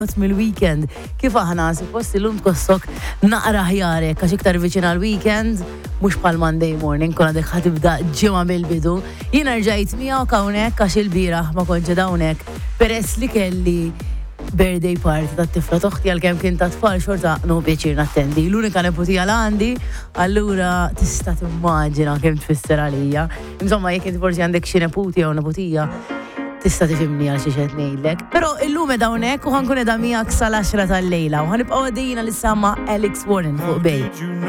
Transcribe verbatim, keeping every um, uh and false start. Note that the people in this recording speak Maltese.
mill-weekend. Kif aħna suppost illum tkossok naqra ħjarek għax iktar viċin għal-weekend, mhux bħal Monday morning, konna dik ħatibda ġimgħa mill-bidu. Jiena rġajt miegħek hawnhekk għax il-bieraħ ma kontx hawnhekk peress li kelli birthday party tat-tifla toħti għal-kemm kien ta' tfal xorta no pjaċir nattendi. L-unika neputija l-għandi, allura tista' timmaġina kemm tfisser għalija. Insomma, jekk inti forsi għandek xi neputija u neputija, tista' tifhimni għal xi xed ngħidlek. Però illum edha hawnhekk u ħankun edha miegħek sal-għaxra tal-lejla u ħanibqgħu għaddejjin l-issa ma' Alex Warren fuq bej.